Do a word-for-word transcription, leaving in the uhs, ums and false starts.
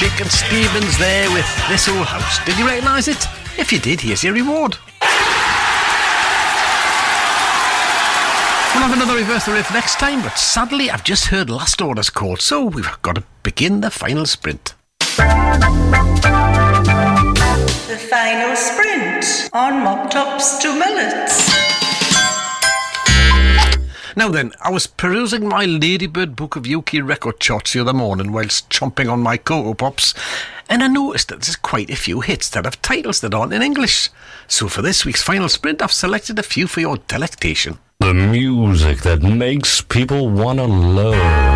Shakin' Stevens there with This Old House. Did you recognise it? If you did, here's your reward. We'll have another reverse the riff next time, but sadly I've just heard last order's called, so we've got to begin the final sprint. The final sprint on Mop Tops to Millets. Now then, I was perusing my Ladybird book of U K record charts the other morning whilst chomping on my Cocoa Pops, and I noticed that there's quite a few hits that have titles that aren't in English. So for this week's final sprint, I've selected a few for your delectation. The music that makes people wanna love.